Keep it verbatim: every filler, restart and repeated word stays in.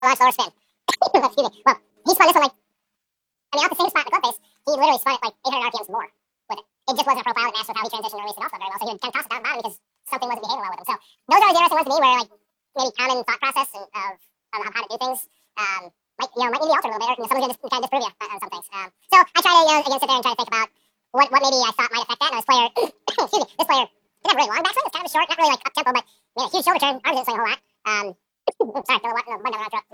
a lot slower spin. Excuse me. Well, he spun this one like, I mean, off the same spot in the club face, he literally spun it like eight hundred R P Ms more with it. It just wasn't a profile that matched with how he transitioned and released it also very well. So he would kind of toss it down the bottom because something wasn't behaving well with him. So those are always interesting ones to me where like maybe common thought process and of, of how to do things um, might you know might need to be altered a little bit, or someone's gonna just kind of disprove you on, on some things. Um, so I try to you know, again sit there and try to think about what what maybe I thought might affect that. And this player, excuse me, this player didn't have a really long backswing. It's kind of a short, not really like up tempo, but made a huge shoulder turn. Arms didn't swing a whole lot. Um, sorry, no, no, no, no, no, no,